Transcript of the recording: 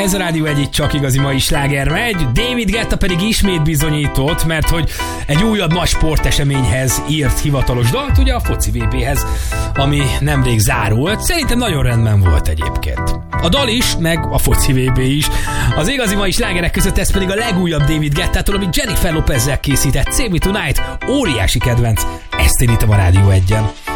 Ez a Rádió Egy csak igazi mai sláger megy. David Guetta pedig ismét bizonyított, mert hogy egy újabb nagy sporteseményhez írt hivatalos dalt, ugye a foci VB-hez, ami nemrég zárult. Szerintem nagyon rendben volt egyébként. A dal is, meg a foci VB is. Az igazi mai slágerek között ez pedig a legújabb David Guettától, amit Jennifer Lopezzel készített, Save Me Tonight, óriási kedvenc. Ezt indítom a Rádió Egyen.